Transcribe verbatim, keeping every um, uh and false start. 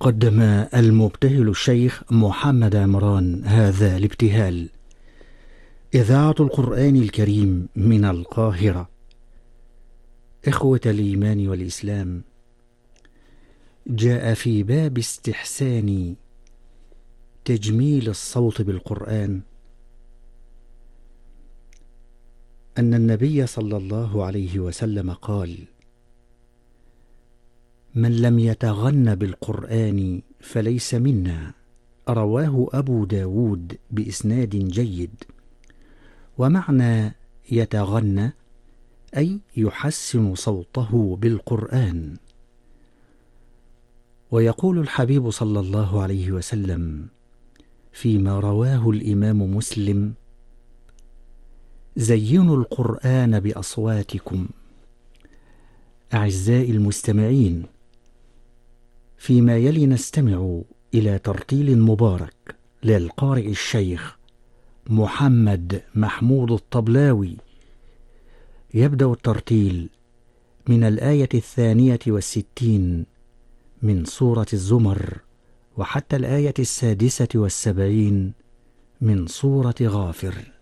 قدم المبتهل الشيخ محمد عمران هذا الابتهال. إذاعة القرآن الكريم من القاهرة. إخوة الإيمان والإسلام، جاء في باب استحسان تجميل الصوت بالقرآن أن النبي صلى الله عليه وسلم قال: من لم يتغن بالقرآن فليس منا. رواه أبو داود بإسناد جيد. ومعنى يتغنى أي يحسن صوته بالقرآن. ويقول الحبيب صلى الله عليه وسلم فيما رواه الإمام مسلم: زينوا القرآن بأصواتكم. أعزائي المستمعين، فيما يلي نستمع إلى ترتيل مبارك للقارئ الشيخ محمد محمود الطبلاوي. يبدأ الترتيل من الآية الثانية والستين من سورة الزمر وحتى الآية السادسة والسبعين من سورة غافر.